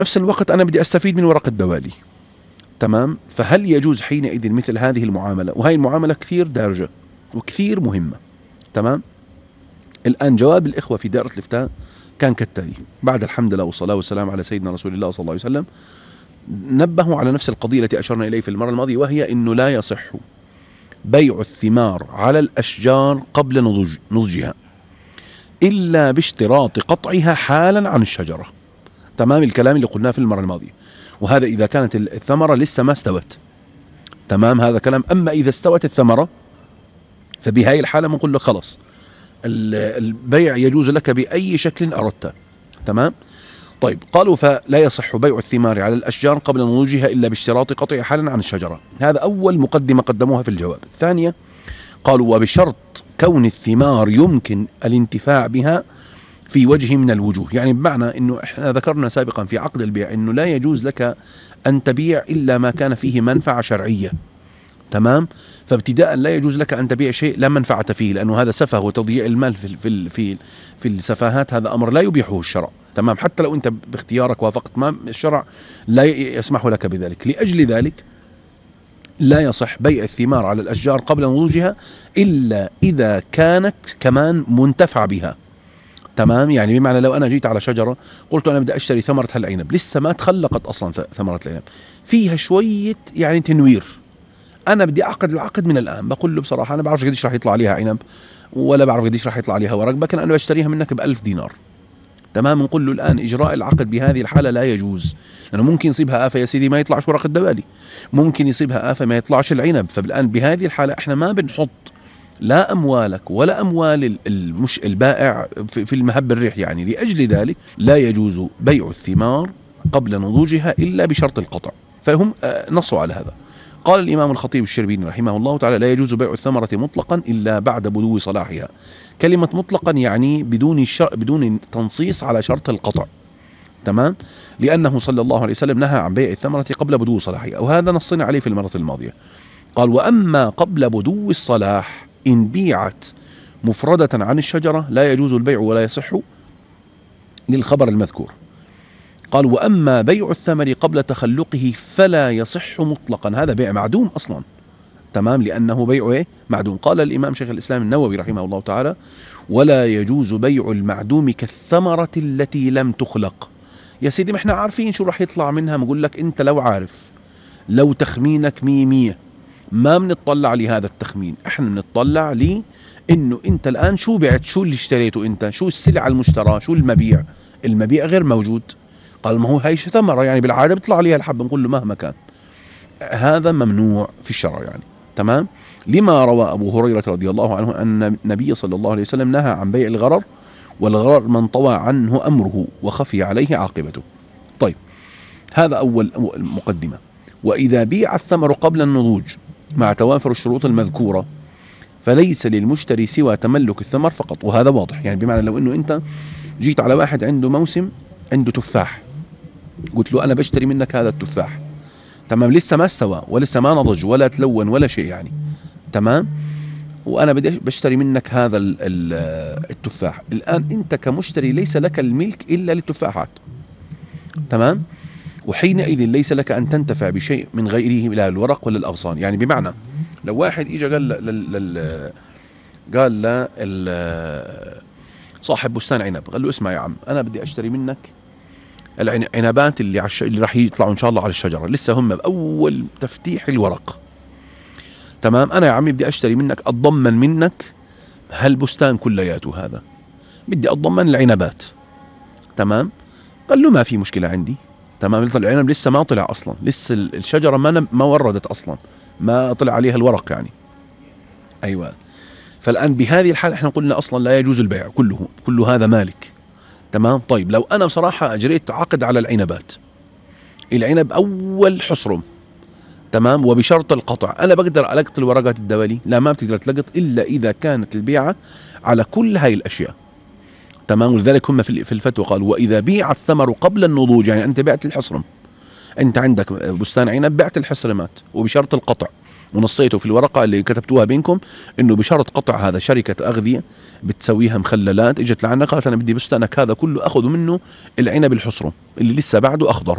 نفس الوقت أنا بدي أستفيد من ورق الدوالي. تمام. فهل يجوز حينئذ مثل هذه المعاملة؟ وهي المعاملة كثير دارجة وكثير مهمة. تمام. الآن جواب الإخوة في دائرة الإفتاء كان كالتالي: بعد الحمد لله والصلاة والسلام على سيدنا رسول الله صلى الله عليه وسلم، نبهوا على نفس القضية التي أشرنا إليه في المرة الماضية، وهي أنه لا يصح بيع الثمار على الأشجار قبل نضجها إلا باشتراط قطعها حالا عن الشجرة. تمام. الكلام اللي قلناه في المرة الماضية، وهذا إذا كانت الثمرة لسه ما استوت. تمام. هذا كلام. أما إذا استوت الثمرة فبهذه الحالة بنقول له خلص البيع يجوز لك بأي شكل أردت. تمام. طيب، قالوا فلا يصح بيع الثمار على الأشجار قبل نضوجها إلا باشتراط قطعها حالا عن الشجرة. هذا أول مقدمة قدموها في الجواب. الثانية قالوا وبشرط كون الثمار يمكن الانتفاع بها في وجه من الوجوه. يعني بمعنى أنه احنا ذكرنا سابقا في عقد البيع أنه لا يجوز لك أن تبيع إلا ما كان فيه منفعة شرعية. تمام. فابتداء لا يجوز لك أن تبيع شيء لا منفعة فيه، لأنه هذا سفه وتضييع المال في السفاهات. هذا أمر لا يبيحه الشرع. تمام. حتى لو أنت باختيارك وافقت، ما الشرع لا يسمح لك بذلك. لأجل ذلك لا يصح بيع الثمار على الأشجار قبل نضوجها إلا إذا كانت كمان منتفع بها. تمام. يعني بمعنى لو أنا جيت على شجرة قلت أنا بدي أشتري ثمرة هالعنب، لسه ما تخلقت أصلا ثمرة العنب، فيها شوية يعني تنوير، أنا بدي أعقد العقد من الآن. بقول له بصراحة أنا بعرف قديش راح يطلع عليها عنب، ولا بعرف قديش راح يطلع عليها ورق، لكن أنا بشتريها منك ب1000 دينار. تمام. نقول له الآن إجراء العقد بهذه الحالة لا يجوز، لأنه ممكن يصيبها آفة يا سيدي ما يطلعش ورق الدوالي، ممكن يصيبها آفة ما يطلعش العنب. فالآن بهذه الحالة إحنا ما بنحط لا أموالك ولا أموال البائع في المهب الريح. يعني لأجل ذلك لا يجوز بيع الثمار قبل نضوجها إلا بشرط القطع. فهم نصوا على هذا. قال الإمام الخطيب الشربيني رحمه الله تعالى: لا يجوز بيع الثمرة مطلقا إلا بعد بدو صلاحها. كلمة مطلقا يعني بدون تنصيص على شرط القطع. تمام. لأنه صلى الله عليه وسلم نهى عن بيع الثمرة قبل بدو صلاحها، وهذا نصنا عليه في المرة الماضية. قال: وأما قبل بدو الصلاح إن بيعت مفردة عن الشجرة لا يجوز البيع ولا يصح للخبر المذكور. قال: وأما بيع الثمر قبل تخلقه فلا يصح مطلقا. هذا بيع معدوم أصلا. تمام. لأنه بيع معدوم. قال الإمام شيخ الإسلام النووي رحمه الله تعالى: ولا يجوز بيع المعدوم كالثمرة التي لم تخلق. يا سيدي ما احنا عارفين شو رح يطلع منها. بقول لك انت لو عارف، لو تخمينك 100 ما بنطلع لهذا التخمين، احنا بنطلع لي انه انت الآن شو بعت، شو اللي اشتريته انت، شو السلعة المشترى، شو المبيع. المبيع غير موجود. قال: ما هو هاي ثمرة يعني بالعادة بيطلع عليها الحب. نقول له مهما كان هذا ممنوع في الشرع يعني. تمام. لما روى أبو هريرة رضي الله عنه أن النبي صلى الله عليه وسلم نهى عن بيع الغرر، والغرر من طوى عنه أمره وخفي عليه عاقبته. طيب، هذا أول مقدمة. وإذا بيع الثمر قبل النضوج مع توافر الشروط المذكورة فليس للمشتري سوى تملك الثمر فقط. وهذا واضح. يعني بمعنى لو أنه أنت جيت على واحد عنده موسم، عنده تفاح، قلت له أنا بشتري منك هذا التفاح. تمام. لسه ما استوى ولسه ما نضج ولا تلون ولا شيء يعني. تمام. وأنا بدي بشتري منك هذا التفاح. الآن أنت كمشتري ليس لك الملك إلا للتفاحات. تمام. وحينئذ ليس لك أن تنتفع بشيء من غيره لا الورق ولا الأغصان. يعني بمعنى لو واحد إجا قال صاحب بستان عنب، قال له اسمع يا عم، أنا بدي أشتري منك العنبات اللي راح يطلعوا إن شاء الله على الشجرة، لسه هم بأول تفتيح الورق. تمام. أنا يا عمي بدي أشتري منك، أتضمن منك هالبستان كلياته، هذا بدي أتضمن العنبات. تمام. قال له ما في مشكلة عندي. تمام. العنب لسه ما طلع أصلا، لسه الشجرة ما وردت أصلا، ما طلع عليها الورق يعني. أيوة. فالآن بهذه الحالة احنا قلنا أصلا لا يجوز البيع كل هذا مالك. تمام. طيب لو أنا بصراحة أجريت عقد على العنبات، العنب أول حصرم، تمام، وبشرط القطع، أنا بقدر ألقط الورقات الدوالي؟ لا، ما بتقدر تلقط إلا إذا كانت البيعة على كل هاي الأشياء. تمام. ولذلك هم في الفتوى قالوا: وإذا بيع الثمر قبل النضوج، يعني أنت بعت الحصرم، أنت عندك بستان عنب بعت الحصرمات وبشرط القطع، ونصيتوا في الورقة اللي كتبتوها بينكم إنه بشرط قطع هذا شركة أغذية بتسويها مخللات، إجت لعنا قالت أنا بدي بستانك هذا كله أخذوا منه العنب الحصرم اللي لسه بعده أخضر